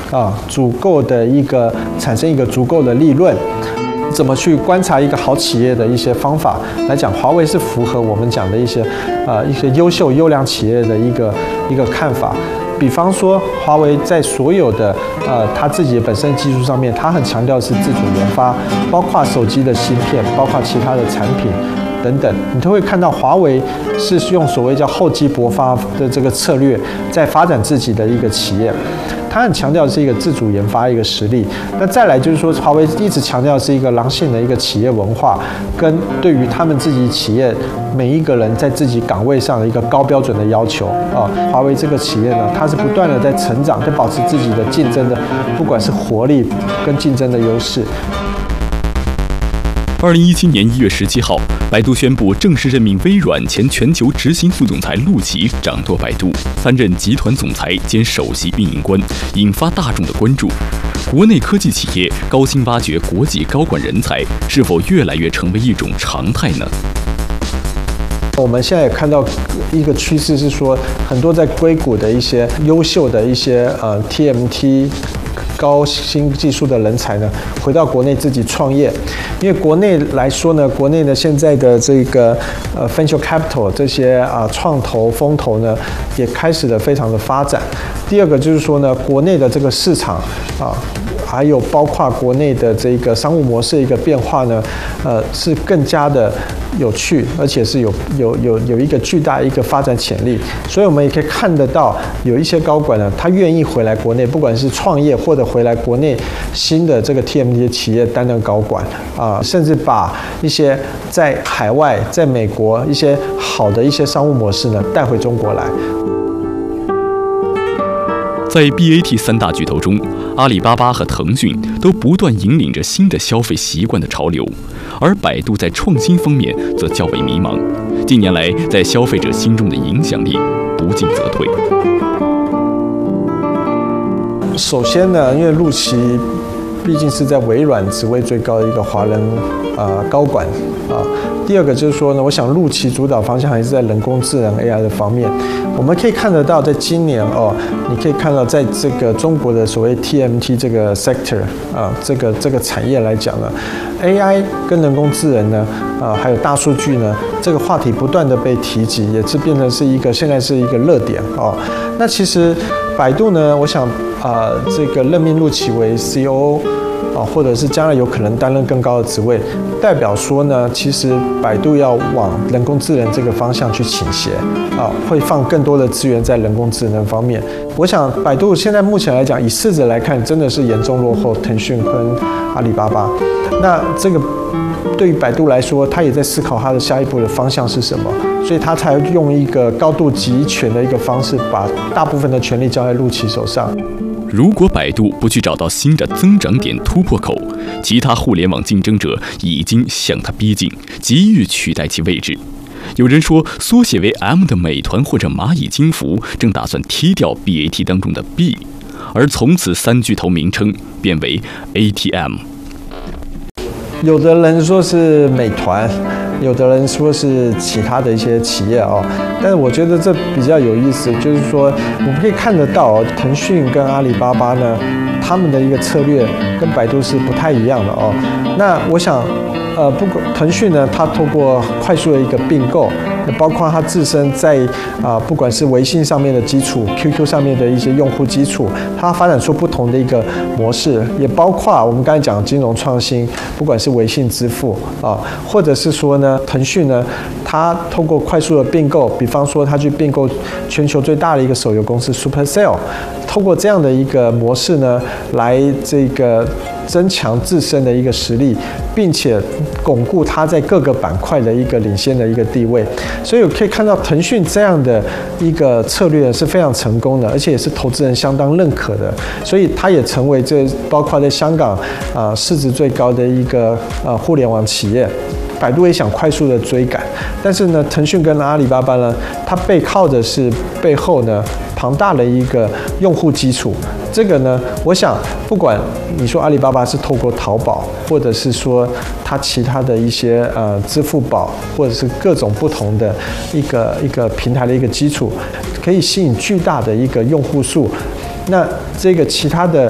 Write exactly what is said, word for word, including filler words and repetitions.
啊足够的一个产生一个足够的利润。怎么去观察一个好企业的一些方法来讲，华为是符合我们讲的一些呃一些优秀优良企业的一个一个看法。比方说，华为在所有的呃它自己本身技术上面，它很强调是自主研发，包括手机的芯片，包括其他的产品等等，你都会看到华为是用所谓叫厚积薄发的这个策略，在发展自己的一个企业。它很强调的是一个自主研发一个实力。那再来就是说，华为一直强调是一个狼性的一个企业文化，跟对于他们自己企业每一个人在自己岗位上的一个高标准的要求啊。华为这个企业呢，它是不断的在成长，在保持自己的竞争的，不管是活力跟竞争的优势。 二零一七年一月十七号，百度宣布正式任命微软前全球执行副总裁陆琪掌舵百度，担任集团总裁兼首席运营官，引发大众的关注。国内科技企业高薪挖掘国际高管人才，是否越来越成为一种常态呢？ 我们现在也看到一个趋势是说，很多在硅谷的一些优秀的一些呃 T M T。高新技术的人才呢，回到国内自己创业，因为国内来说呢，国内呢现在的这个呃 venture capital 这些啊创投风投呢，也开始的非常的发展。第二个就是说呢，国内的这个市场啊。还有包括国内的这个商务模式的一个变化呢，呃，是更加的有趣，而且是有有有有一个巨大一个发展潜力。所以我们也可以看得到，有一些高管呢，他愿意回来国内，不管是创业或者回来国内新的这个 T M T 企业担任高管啊、呃，甚至把一些在海外、在美国一些好的一些商务模式呢带回中国来。 在 B A T 三大巨头中，阿里巴巴和腾讯都不断引领着新的消费习惯的潮流，而百度在创新方面则较为迷茫。近年来，在消费者心中的影响力不进则退。 首先呢，因为陆琪毕竟是在微软职位最高的一个华人啊、呃、高管啊。第二个就是说呢，我想陆琪主导方向还是在人工智能 A I 的方面。我们可以看得到，在今年哦，你可以看到，在这个中国的所谓 T M T 这个 sector 啊，这个这个产业来讲呢 ，A I 跟人工智能呢，啊，还有大数据呢，这个话题不断的被提及，也是变成是一个现在是一个热点哦。那其实百度呢，我想啊，这个任命陆琪为 C O O。啊，或者是将来有可能担任更高的职位，代表说呢，其实百度要往人工智能这个方向去倾斜，啊，会放更多的资源在人工智能方面。我想，百度现在目前来讲，以市值来看，真的是严重落后腾讯跟阿里巴巴。那这个对于百度来说，它也在思考它的下一步的方向是什么，所以它才用一个高度集权的一个方式，把大部分的权力交在陆琪手上。 如果百度不去找到新的增长点突破口，其他互联网竞争者已经向它逼近，急于取代其位置。有人说，缩写为 M 的美团或者蚂蚁金服正打算踢掉 B A T 当中的 B， 而从此三巨头名称变为 A T M。 有的人说是美团，有的人说是其他的一些企业哦，但是我觉得这比较有意思，就是说我们可以看得到、哦，腾讯跟阿里巴巴呢，他们的一个策略跟百度是不太一样的哦。那我想，呃，不过腾讯呢，它透过快速的一个并购，包括它自身在啊、呃，不管是微信上面的基础 ，Q Q 上面的一些用户基础，它发展出不同的一个模式，也包括我们刚才讲金融创新，不管是微信支付啊，或者是说呢，腾讯呢，它透过快速的并购，比方说它去并购全球最大的一个手游公司 Supercell， 透过这样的一个模式呢，来这个增强自身的一个实力，并且巩固它在各个板块的一个领先的一个地位。所以我可以看到腾讯这样的一个策略是非常成功的，而且也是投资人相当认可的，所以它也成为这包括在香港啊、呃、市值最高的一个呃互联网企业。百度也想快速的追赶，但是呢，腾讯跟阿里巴巴呢，它背靠的是背后呢庞大的一个用户基础。这个呢，我想不管你说阿里巴巴是透过淘宝，或者是说它其他的一些呃支付宝，或者是各种不同的一个一个平台的一个基础，可以吸引巨大的一个用户数。那这个其他的